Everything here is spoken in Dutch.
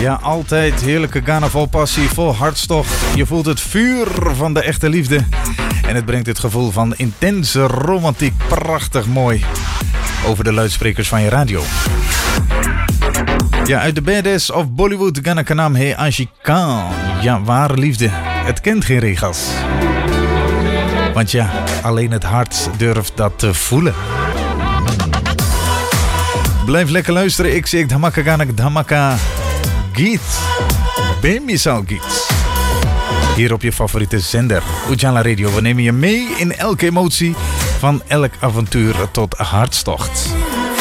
Ja, altijd heerlijke Ghana vol passie, vol hartstocht. Je voelt het vuur van de echte liefde. En het brengt het gevoel van intense romantiek prachtig mooi over de luidsprekers van je radio. Ja, uit de badass of Bollywood Ghana Kanam He Ashikan. Ja, ware liefde. Het kent geen regels. Want ja, alleen het hart durft dat te voelen. Blijf lekker luisteren. Ik zeg Dhamaka Ghana Dhamaka Geet. Bemisal Geet. Hier op je favoriete zender. Ujala Radio. We nemen je mee in elke emotie. Van elk avontuur tot hartstocht.